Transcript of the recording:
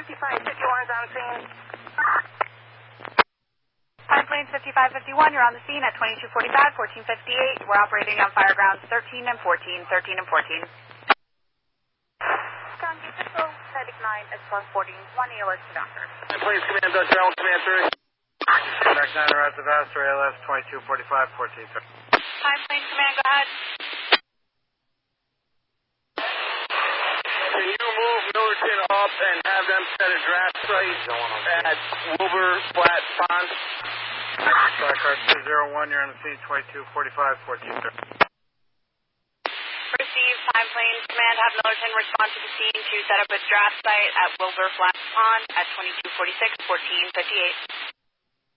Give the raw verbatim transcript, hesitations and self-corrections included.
fifty-five fifty-one is on scene. Pine Plains fifty-five fifty-one, you're on the scene at twenty-two forty-five, fourteen fifty-eight. We're operating on fire grounds thirteen and fourteen, thirteen and fourteen. County Central, Medic nine, S one fourteen, one E L S to doctor. Pine Plains Command, Doctor Allen, Command three. Medic nine, arrives at Vassar, A L S twenty-two forty-five, fourteen thirty. Pine Plains Command, go ahead. Can you move Millerton up and have them set a draft site at Wilbur Flat Pond? Blackheart two zero one, you're on the scene, twenty-two forty-five, fourteen thirty. Receive Pine Plains Command, have Millerton respond to the scene to set up a draft site at Wilbur Flat Pond at twenty-two forty-six, fourteen fifty-eight.